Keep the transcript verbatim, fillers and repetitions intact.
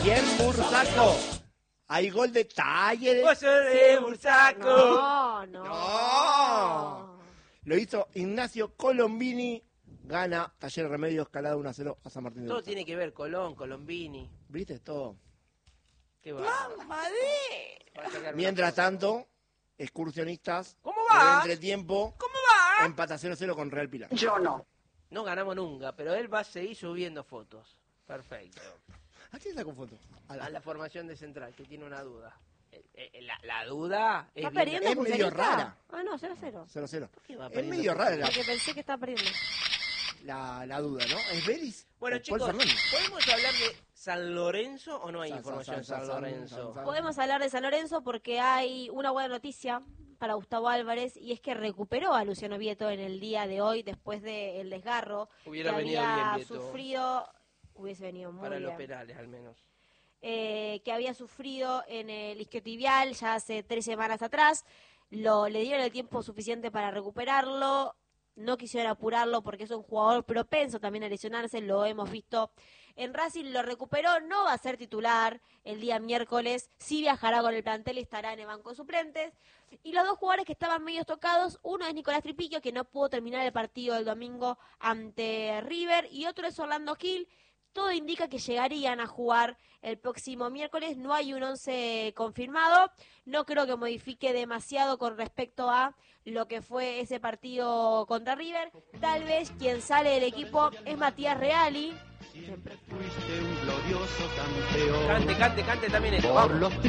Bien, Bursaco. Hay gol de Talleres. Vos sos de Bursaco. No, no. No. Lo hizo Ignacio Colombini. Gana Talleres Remedio Escalada uno a cero a San Martín de Todo Bursaco. tiene que ver, Colón, Colombini. ¿Viste? Todo. Qué va. Mientras tanto, excursionistas. ¿Cómo va? En entretiempo. ¿Cómo va? Empata cero cero con Real Pilar. Yo no. No ganamos nunca, pero él va a seguir subiendo fotos. Perfecto. ¿A quién sacó foto? A la, A la formación de Central, que tiene una duda. Eh, eh, La, la duda es ¿Está bien- perdiendo es medio Excursionista? rara. Ah, no, cero cero. cero cero. qué va Es perdiendo medio rara la, Porque pensé que estaba perdiendo. la, la duda, ¿no? ¿Es Vélez? Bueno, ¿O Paul chicos, Fernández? ¿podemos hablar de San Lorenzo o no hay San- información de San- San San- Lorenzo? San- San- Podemos hablar de San Lorenzo porque hay una buena noticia para Gustavo Álvarez y es que recuperó a Luciano Vieto en el día de hoy después del desgarro Hubiera que venido había bien Vieto. sufrido, hubiese venido muy Para bien, los penales, al menos. eh, que había sufrido en el isquiotibial ya hace tres semanas atrás. Lo, le dieron el tiempo suficiente para recuperarlo, no quisieron apurarlo porque es un jugador propenso también a lesionarse, lo hemos visto en Racing, lo recuperó, no va a ser titular el día miércoles, sí viajará con el plantel y estará en el banco de suplentes. Y los dos jugadores que estaban medio tocados, uno es Nicolás Tripicchio, que no pudo terminar el partido del domingo ante River, y otro es Orlando Gil. Todo indica que llegarían a jugar el próximo miércoles. No hay un once confirmado. No creo que modifique demasiado con respecto a lo que fue ese partido contra River. Tal vez quien sale del equipo es Matías Reali. Siempre fuiste un glorioso campeón. Cante, cante, cante también esto. Por Vamos. los